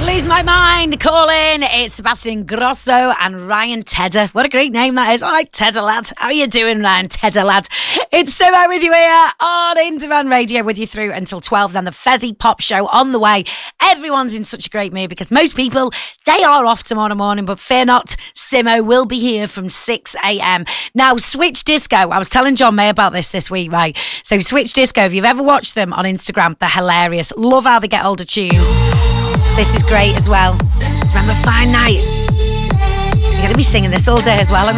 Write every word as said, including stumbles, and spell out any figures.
Lose My Mind, calling. It's Sebastian Grosso and Ryan Tedder. What a great name that is. All right, Tedder lad. How are you doing, Ryan Tedder lad? It's Simo with you here on In Demand Radio with you through until twelve. Then the Fezzy Pop Show on the way. Everyone's in such a great mood because most people, they are off tomorrow morning, but fear not, Simo will be here from six a.m. Now, Switch Disco. I was telling John May about this this week, right? So Switch Disco, if you've ever watched them on Instagram, they're hilarious. Love how they get older tunes. This is great as well. Remember Fine Night? You're going to be singing this all day as well.